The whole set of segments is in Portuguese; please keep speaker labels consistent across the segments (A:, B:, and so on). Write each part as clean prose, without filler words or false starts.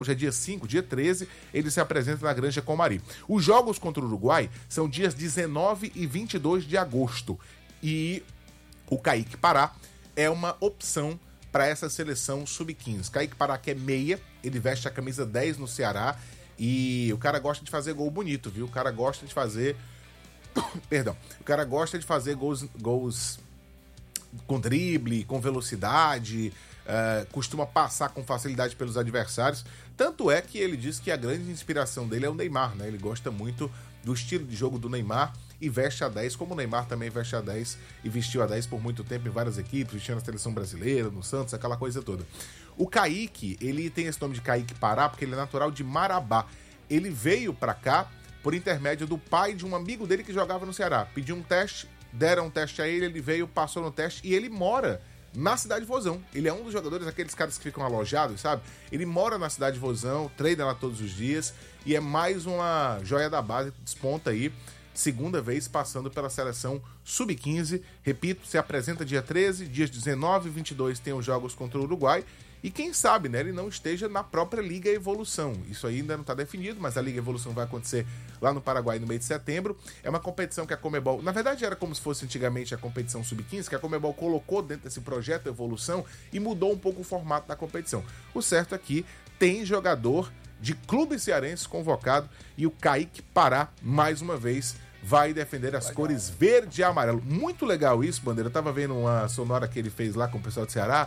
A: Hoje é dia 5, dia 13, ele se apresenta na Granja Comari. Os jogos contra o Uruguai são dias 19 e 22 de agosto. E o Kaique Pará é uma opção para essa seleção sub-15. Kaique Pará, que é meia, ele veste a camisa 10 no Ceará e o cara gosta de fazer gol bonito, viu? O cara gosta de fazer... Perdão. O cara gosta de fazer gols com drible, com velocidade... costuma passar com facilidade pelos adversários, tanto é que ele diz que a grande inspiração dele é o Neymar, né? Ele gosta muito do estilo de jogo do Neymar e veste a 10, como o Neymar também veste a 10 e vestiu a 10 por muito tempo em várias equipes, vestiu na seleção brasileira, no Santos, aquela coisa toda. O Kaique, ele tem esse nome de Kaique Pará porque ele é natural de Marabá. Ele veio pra cá por intermédio do pai de um amigo dele que jogava no Ceará. Pediu um teste, deram um teste a ele, ele veio, passou no teste e ele mora na cidade de Vozão. Ele é um dos jogadores, aqueles caras que ficam alojados, sabe? Ele mora na cidade de Vozão, treina lá todos os dias e é mais uma joia da base que desponta aí, segunda vez passando pela seleção sub-15. Repito, se apresenta dia 13, dias 19 e 22 tem os jogos contra o Uruguai. E quem sabe, né, ele não esteja na própria Liga Evolução. Isso ainda não está definido, mas a Liga Evolução vai acontecer lá no Paraguai no mês de setembro. É uma competição que a Conmebol... Na verdade, era como se fosse antigamente a competição Sub-15, que a Conmebol colocou dentro desse projeto Evolução e mudou um pouco o formato da competição. O certo é que tem jogador de clube cearense convocado e o Kaique Pará, mais uma vez, vai defender as cores verde e amarelo. Muito legal isso, Bandeira. Eu tava vendo uma sonora que ele fez lá com o pessoal do Ceará.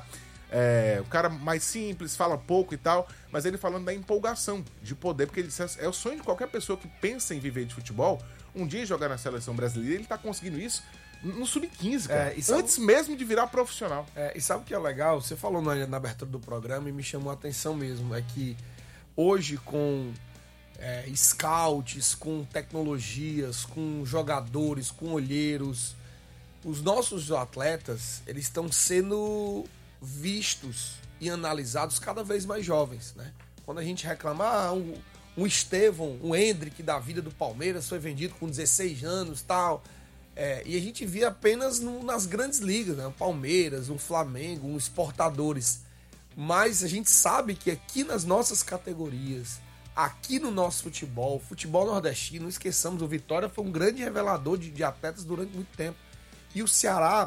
A: O cara mais simples, fala pouco e tal, mas ele falando da empolgação de poder, porque ele disse, é o sonho de qualquer pessoa que pensa em viver de futebol, um dia jogar na seleção brasileira. Ele tá conseguindo isso no sub-15, cara, antes mesmo de virar profissional.
B: E sabe o que é legal? Você falou na abertura do programa e me chamou a atenção mesmo, é que hoje com scouts, com tecnologias, com jogadores, com olheiros, os nossos atletas, eles estão sendo vistos e analisados cada vez mais jovens, né? Quando a gente reclama, um Estevão, um Hendrick da vida do Palmeiras foi vendido com 16 anos e tal, e a gente via apenas nas grandes ligas, né? O Palmeiras, o Flamengo, os exportadores, mas a gente sabe que aqui nas nossas categorias, aqui no nosso futebol nordestino, não esqueçamos, o Vitória foi um grande revelador de atletas durante muito tempo, e o Ceará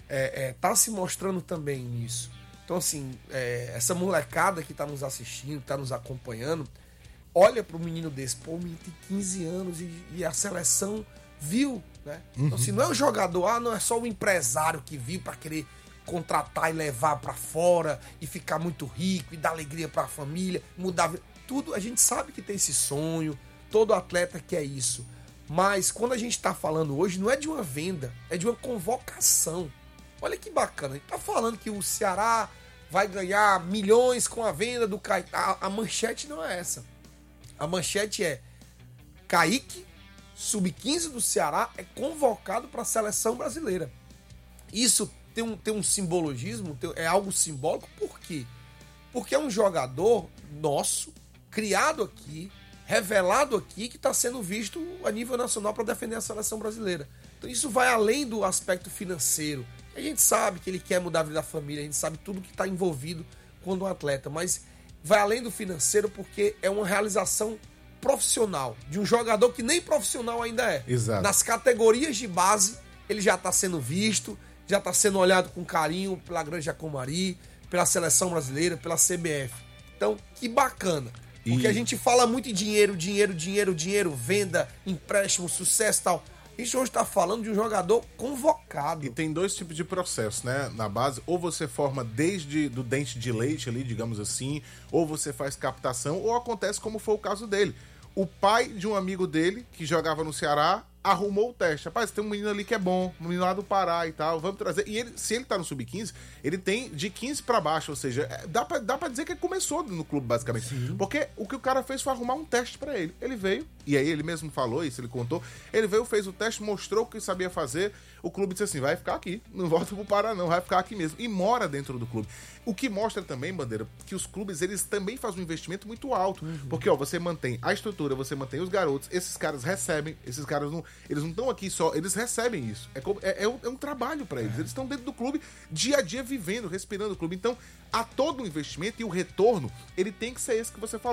B: tá se mostrando também nisso. Então, assim, essa molecada que tá nos assistindo, tá nos acompanhando, olha pro menino desse, pô, o menino tem 15 anos e a seleção viu, né? Então, assim, não é o jogador, não é só o empresário que viu pra querer contratar e levar pra fora e ficar muito rico e dar alegria pra família, mudar tudo. A gente sabe que tem esse sonho, todo atleta quer isso. Mas quando a gente tá falando hoje, não é de uma venda, é de uma convocação. Olha que bacana, a gente tá falando que o Ceará vai ganhar milhões com a venda do Kaique. A manchete não é essa. A manchete é: Kaique, sub-15 do Ceará, é convocado para a seleção brasileira. Isso tem um simbologismo, é algo simbólico. Por quê? Porque é um jogador nosso, criado aqui, revelado aqui, que está sendo visto a nível nacional para defender a seleção brasileira. Então isso vai além do aspecto financeiro. A gente sabe que ele quer mudar a vida da família, a gente sabe tudo que está envolvido quando um atleta, mas vai além do financeiro porque é uma realização profissional, de um jogador que nem profissional ainda é.
A: Exato.
B: Nas categorias de base, ele já está sendo visto, já está sendo olhado com carinho pela Granja Comari, pela seleção brasileira, pela CBF. Então, que bacana. Porque a gente fala muito em dinheiro, venda, empréstimo, sucesso e tal. A gente hoje está falando de um jogador convocado.
A: E tem dois tipos de processo, né? Na base, ou você forma desde do dente de leite ali, digamos assim, ou você faz captação, ou acontece como foi o caso dele. O pai de um amigo dele, que jogava no Ceará, arrumou o teste. Rapaz, tem um menino ali que é bom, um menino lá do Pará e tal, vamos trazer. E ele, se ele tá no sub-15, ele tem de 15 pra baixo, ou seja, dá pra dizer que ele começou no clube, basicamente. Sim. Porque o que o cara fez foi arrumar um teste pra ele. Ele veio, e aí ele mesmo falou isso, ele contou, ele veio, fez o teste, mostrou o que sabia fazer, o clube disse assim, vai ficar aqui, não volta pro Pará não, vai ficar aqui mesmo. E mora dentro do clube. O que mostra também, Bandeira, que os clubes, eles também fazem um investimento muito alto. Porque, ó, você mantém a estrutura, você mantém os garotos, esses caras recebem, esses caras não... Eles não estão aqui só, eles recebem isso. É um trabalho pra eles. Eles estão dentro do clube, dia a dia, vivendo, respirando o clube. Então, há todo um investimento e o retorno, ele tem que ser esse que você falou.